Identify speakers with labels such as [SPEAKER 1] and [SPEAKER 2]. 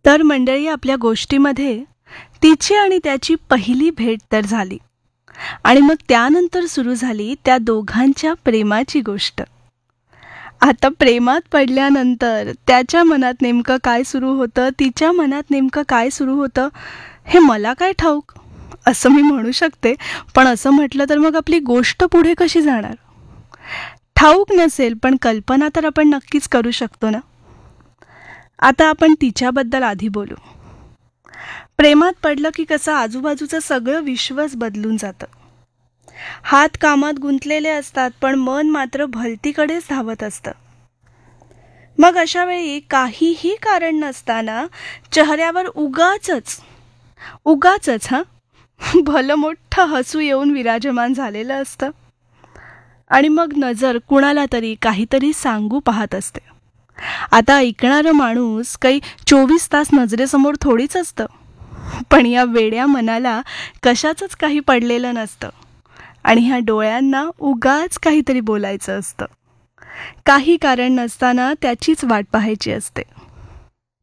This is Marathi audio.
[SPEAKER 1] तर मंडळी, आपल्या गोष्टीमध्ये तिची आणि त्याची पहिली भेट तर झाली आणि मग त्यानंतर सुरू झाली त्या दोघांच्या प्रेमाची गोष्ट. आता प्रेमात पडल्यानंतर त्याच्या मनात नेमकं काय सुरू होतं, तिच्या मनात नेमकं काय सुरू होतं, हे मला काय ठाऊक असं मी म्हणू शकते. पण असं म्हटलं तर मग आपली गोष्ट पुढे कशी जाणार? ठाऊक नसेल पण कल्पना तर आपण नक्कीच करू शकतो ना. आता आपण तिच्याबद्दल आधी बोलू. प्रेमात पडलं की कसं आजूबाजूचं सगळं विश्वच बदलून जातं. हात कामात गुंतलेले असतात पण मन मात्र भलतीकडेच धावत असतं. मग अशा वेळी काहीही कारण नसताना चेहऱ्यावर उगाचच भलं मोठं हसू येऊन विराजमान झालेलं असतं आणि मग नजर कुणाला तरी काहीतरी सांगू पाहत असते. आता ऐकणारं माणूस काही 24 तास नजरेसमोर थोडीच असतं, पण या वेड्या मनाला कशाचंच काही पडलेलं नसतं आणि ह्या डोळ्यांना उगाच काहीतरी बोलायचं असतं. काही कारण नसताना त्याचीच वाट पाहायची असते.